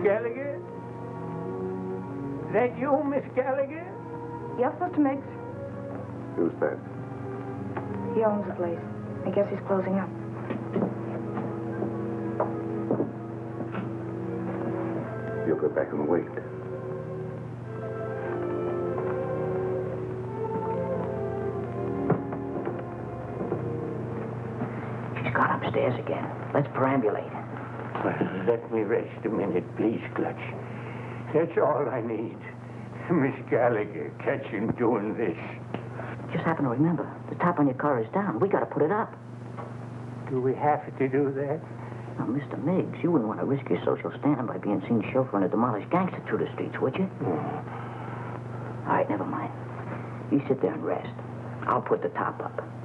Gallagher? Is that you, Miss Gallagher? Yes, Mr. Miggs. Who's that? He owns the place. I guess he's closing up. You'll go back and wait. She's gone upstairs again. Let's perambulate. Well, let me rest a minute, please, Clutch. That's all I need. Miss Gallagher, catch him doing this. Just happen to remember, the top on your car is down. We got to put it up. Do we have to do that? Now, Mr. Miggs, you wouldn't want to risk your social standing by being seen chauffeuring a demolished gangster through the streets, would you? All right, never mind. You sit there and rest. I'll put the top up.